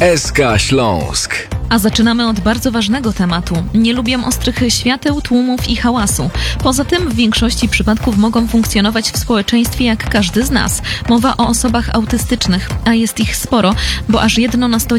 SK Śląsk. A zaczynamy od bardzo ważnego tematu. Nie lubią ostrych świateł, tłumów i hałasu. Poza tym w większości przypadków mogą funkcjonować w społeczeństwie jak każdy z nas. Mowa o osobach autystycznych, a jest ich sporo, bo aż 1 na 100